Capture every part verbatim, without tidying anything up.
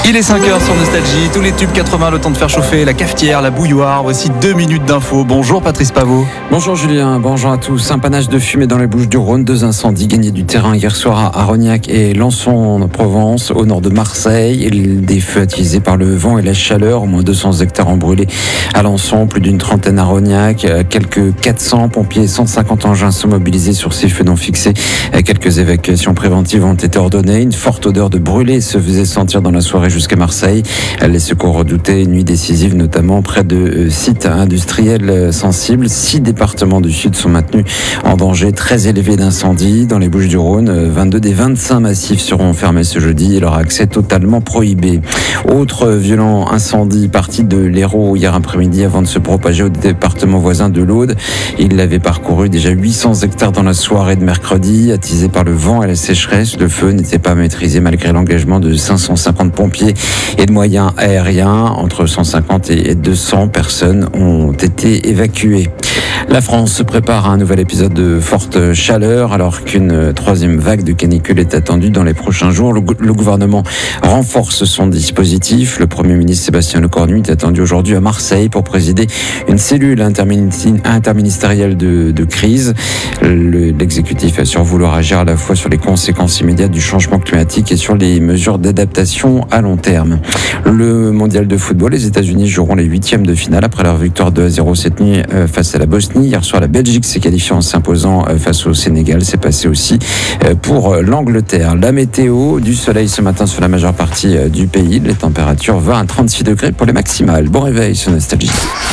Il est cinq heures sur Nostalgie, tous les tubes quatre-vingts, le temps de faire chauffer la cafetière, la bouilloire. Voici deux minutes d'infos. Bonjour Patrice Pavot. Bonjour Julien, bonjour à tous. Un panache de fumée dans les Bouches-du-Rhône. Deux incendies gagnés du terrain hier soir à Arognac et Lançon en Provence, au nord de Marseille. Des feux attisés par le vent et la chaleur. Au moins deux cents hectares ont brûlé à Lançon, plus d'une trentaine à Arognac. Quelques quatre cents pompiers et cent cinquante engins sont mobilisés sur ces feux non fixés. Quelques évacuations préventives ont été ordonnées. Une forte odeur de brûlé se faisait sentir dans la soirée jusqu'à Marseille. Les secours redoutaient une nuit décisive, notamment près de sites industriels sensibles. Six départements du Sud sont maintenus en danger très élevé d'incendie. Dans les Bouches-du-Rhône, vingt-deux des vingt-cinq massifs seront fermés ce jeudi et leur accès totalement prohibé. Autre violent incendie parti de l'Hérault hier après-midi avant de se propager au département voisin de l'Aude. Il avait parcouru déjà huit cents hectares dans la soirée de mercredi, attisé par le vent et la sécheresse. Le feu n'était pas maîtrisé malgré l'engagement de cinq cent cinquante pompiers et de moyens aériens. Entre cent cinquante et deux cents personnes ont été évacuées. La France se prépare à un nouvel épisode de forte chaleur alors qu'une troisième vague de canicule est attendue dans les prochains jours. Le, le gouvernement renforce son dispositif. Le Premier ministre Sébastien Lecornu est attendu aujourd'hui à Marseille pour présider une cellule interministérielle de, de crise. Le, l'exécutif assure vouloir agir à la fois sur les conséquences immédiates du changement climatique et sur les mesures d'adaptation à long terme. Le mondial de football, les États-Unis joueront les huitièmes de finale après leur victoire deux à zéro cette nuit face à la Bosnie. Hier soir, la Belgique s'est qualifiée en s'imposant face au Sénégal. C'est passé aussi pour l'Angleterre. La météo, du soleil ce matin sur la majeure partie du pays. Les températures vingt à trente-six degrés pour les maximales. Bon réveil sur Nostalgie.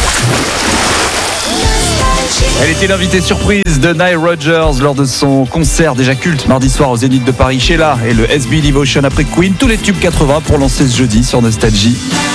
Elle était l'invitée surprise de Nile Rodgers lors de son concert déjà culte mardi soir au Zénith de Paris. Sheila et le S B Devotion après Queen. Tous les tubes quatre-vingts pour lancer ce jeudi sur Nostalgie.